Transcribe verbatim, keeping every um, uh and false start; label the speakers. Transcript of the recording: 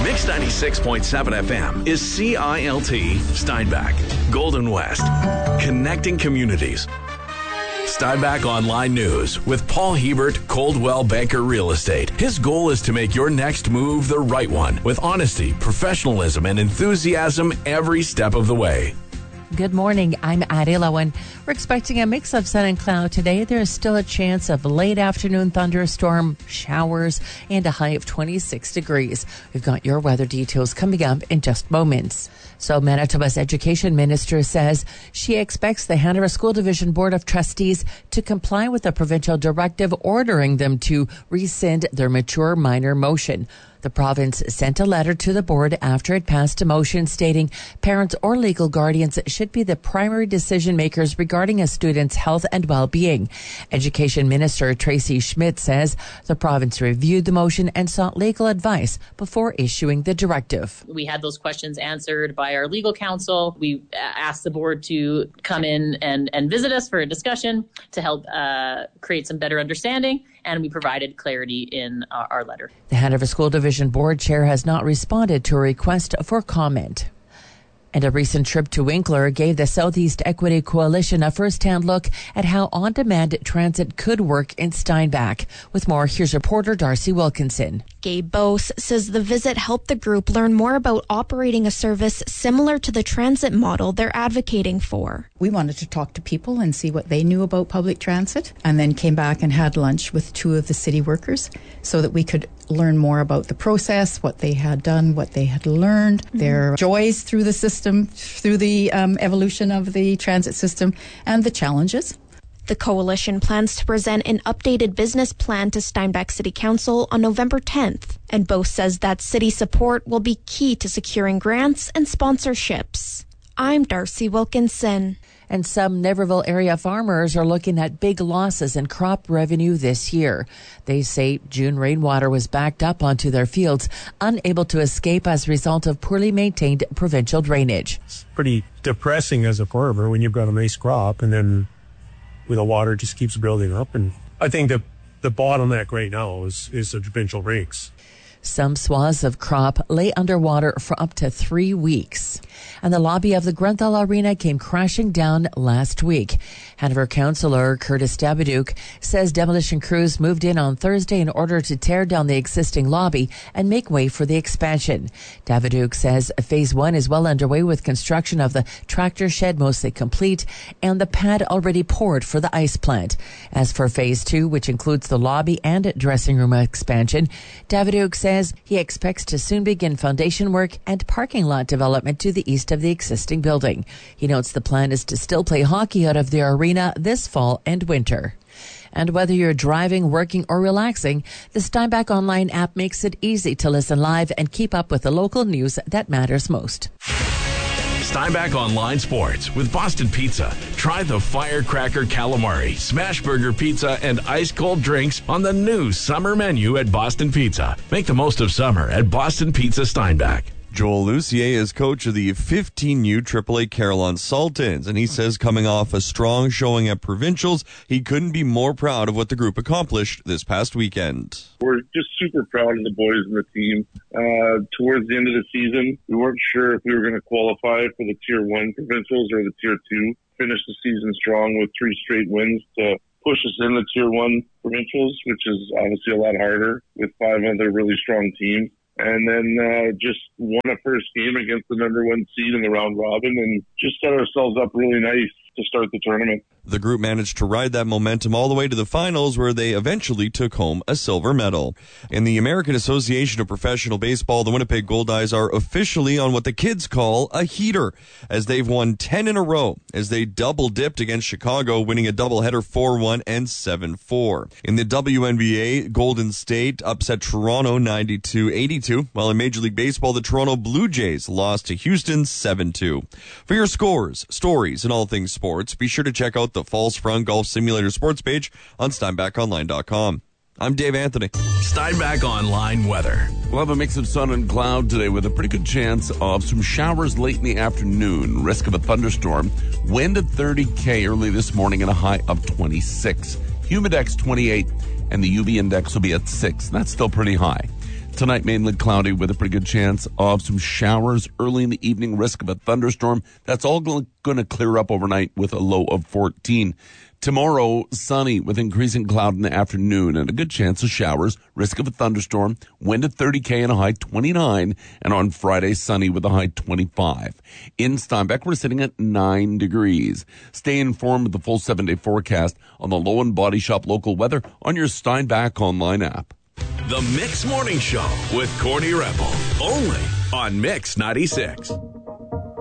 Speaker 1: Mix ninety-six point seven F M is C I L T Steinbach, Golden West, connecting communities. Steinbach Online News with Paul Hebert, Coldwell Banker Real Estate. His goal is to make your next move the right one with honesty, professionalism, and enthusiasm every step of the way.
Speaker 2: Good morning. I'm Addie Lowen. We're expecting a mix of sun and cloud today. There is still a chance of late afternoon thunderstorm showers and a high of twenty-six degrees. We've got your weather details coming up in just moments. So Manitoba's education minister says she expects the Hanover School Division Board of Trustees to comply with a provincial directive ordering them to rescind their mature minor motion. The province sent a letter to the board after it passed a motion stating parents or legal guardians should be the primary decision makers regarding a student's health and well-being. Education Minister Tracy Schmidt says the province reviewed the motion and sought legal advice before issuing the directive.
Speaker 3: We had those questions answered by our legal counsel. We asked the board to come in and, and visit us for a discussion to help uh, create some better understanding, and we provided clarity in our, our letter.
Speaker 2: The Hanover School Division Board Chair has not responded to a request for comment. And a recent trip to Winkler gave the Southeast Equity Coalition a first-hand look at how on-demand transit could work in Steinbach. With more, here's reporter Darcy Wilkinson.
Speaker 4: Gabe Bose says the visit helped the group learn more about operating a service similar to the transit model they're advocating for.
Speaker 5: We wanted to talk to people and see what they knew about public transit, and then came back and had lunch with two of the city workers so that we could learn more about the process, what they had done, what they had learned, mm-hmm. their joys through the system, through the um, evolution of the transit system, and the challenges.
Speaker 4: The coalition plans to present an updated business plan to Steinbach City Council on November tenth, and Bose says that city support will be key to securing grants and sponsorships. I'm Darcy Wilkinson.
Speaker 2: And some Niverville area farmers are looking at big losses in crop revenue this year. They say June rainwater was backed up onto their fields, unable to escape as a result of poorly maintained provincial drainage.
Speaker 6: It's pretty depressing as a farmer when you've got a nice crop and then when the water just keeps building up. And I think that the bottleneck right now is, is the provincial rakes.
Speaker 2: Some swaths of crop lay underwater for up to three weeks. And the lobby of the Grenfell Arena came crashing down last week. Hanover Councillor Curtis Davidouk says demolition crews moved in on Thursday in order to tear down the existing lobby and make way for the expansion. Davidouk says phase one is well underway with construction of the tractor shed mostly complete and the pad already poured for the ice plant. As for phase two, which includes the lobby and dressing room expansion, Davidouk says he expects to soon begin foundation work and parking lot development to the east of the existing building. He notes the plan is to still play hockey out of the arena this fall and winter. And whether you're driving, working, or relaxing, the Steinbach Online app makes it easy to listen live and keep up with the local news that matters most.
Speaker 1: Steinbach Online Sports with Boston Pizza. Try the Firecracker Calamari, Smash Burger Pizza, and ice-cold drinks on the new summer menu at Boston Pizza. Make the most of summer at Boston Pizza Steinbach.
Speaker 7: Joel Lucier is coach of the fifteen U triple A Carillon Sultans, and he says coming off a strong showing at provincials, he couldn't be more proud of what the group accomplished this past weekend.
Speaker 8: We're just super proud of the boys and the team. Uh, towards the end of the season, we weren't sure if we were going to qualify for the Tier one provincials or the Tier two. Finished the season strong with three straight wins to push us in the Tier one provincials, which is obviously a lot harder with five other really strong teams. And then uh, just won a first game against the number one seed in the round robin and just set ourselves up really nice to start the tournament.
Speaker 7: The group managed to ride that momentum all the way to the finals, where they eventually took home a silver medal. In the American Association of Professional Baseball, the Winnipeg Goldeyes are officially on what the kids call a heater, as they've won ten in a row, as they double-dipped against Chicago, winning a doubleheader four one and seven four. In the W N B A, Golden State upset Toronto ninety-two eighty-two, while in Major League Baseball, the Toronto Blue Jays lost to Houston seven two. For your scores, stories, and all things sports, be sure to check out the Falls Front Golf Simulator sports page on Steinbach Online dot com. I'm Dave Anthony.
Speaker 1: Steinbach Online weather.
Speaker 9: We'll have a mix of sun and cloud today with a pretty good chance of some showers late in the afternoon. Risk of a thunderstorm. Wind at thirty K early this morning and a high of twenty-six. Humidex twenty-eight and the U V index will be at six. That's still pretty high. Tonight, mainly cloudy with a pretty good chance of some showers early in the evening, risk of a thunderstorm. That's all going to clear up overnight with a low of fourteen. Tomorrow, sunny with increasing cloud in the afternoon and a good chance of showers, risk of a thunderstorm, wind at thirty K and a high twenty-nine, and on Friday, sunny with a high twenty-five. In Steinbach, we're sitting at nine degrees. Stay informed with the full seven-day forecast on the Low and Body Shop local weather on your Steinbach online app.
Speaker 1: The Mix Morning Show with Corny Rebel, only on Mix ninety-six.